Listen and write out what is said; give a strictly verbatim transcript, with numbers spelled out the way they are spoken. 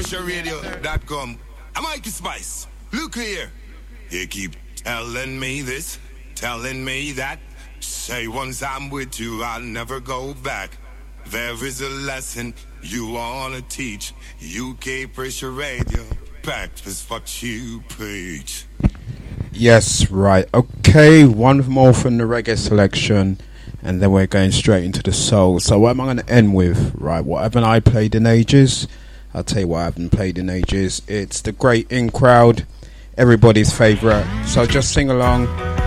pressure radio dot com. I'm Mikey Spice. Look here. You keep telling me this, telling me that. Say once I'm with you, I'll never go back. There is a lesson you wanna teach. U K Pressure Radio. Practice what you preach. Yes, right. Okay, one more from the reggae selection, and then we're going straight into the soul. So what am I going to end with? Right, what haven't I played in ages? I'll tell you what I haven't played in ages. It's the Great In Crowd, everybody's favourite. So just sing along.